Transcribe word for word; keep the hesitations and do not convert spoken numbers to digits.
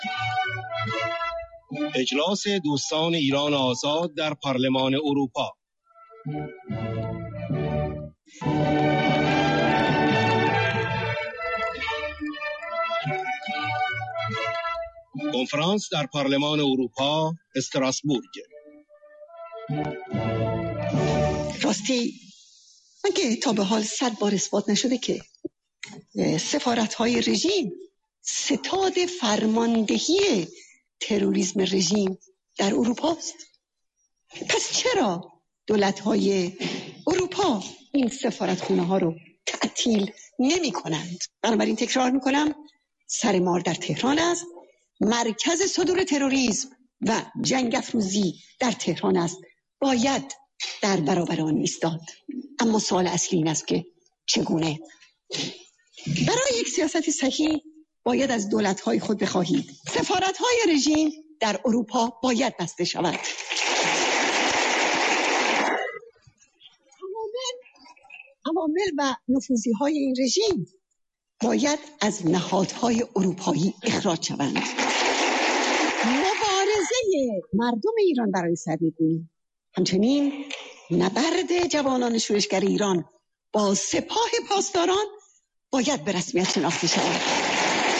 اجلاس دوستان ایران آزاد در پارلمان اروپا. کنفرانس در پارلمان اروپا، استراسبورگ. راستی مگه تا به حال صد بار اثبات نشده که سفارت‌های رژیم ستاد فرماندهی تروریسم رژیم در اروپا است؟ پس چرا دولت‌های اروپا این سفارتخانه ها رو تعطیل نمی کنند؟ بنابراین تکرار می کنم، سر مار در تهران است، مرکز صدور تروریسم و جنگ افروزی در تهران است، باید در برابر آن ایستاد. اما سوال اصلی این است که چگونه؟ برای یک سیاست صحیح باید از دولت‌های خود بخواهید سفارت‌های رژیم در اروپا باید بسته شود. عوامل و نفوذی‌های این رژیم باید از نهادهای اروپایی اخراج شوند. مبارزه مردم ایران برای سرنگونی، همچنین نبرد جوانان شورشگر ایران با سپاه پاسداران باید به رسمیت شناخته شود.